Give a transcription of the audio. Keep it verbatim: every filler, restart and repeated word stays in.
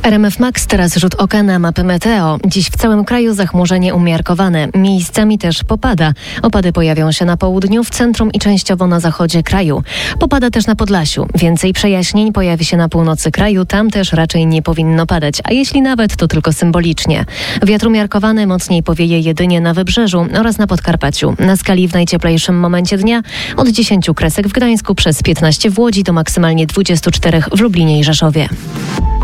R M F Max, teraz rzut oka na mapę meteo. Dziś w całym kraju zachmurzenie umiarkowane. Miejscami też popada. Opady pojawią się na południu, w centrum i częściowo na zachodzie kraju. Popada też na Podlasiu. Więcej przejaśnień pojawi się na północy kraju. Tam też raczej nie powinno padać, a jeśli nawet, to tylko symbolicznie. Wiatr umiarkowany mocniej powieje jedynie na Wybrzeżu oraz na Podkarpaciu. Na skali w najcieplejszym momencie dnia od dziesięciu kresek w Gdańsku przez piętnaście w Łodzi do maksymalnie dwudziestu czterech w Lublinie i Rzeszowie.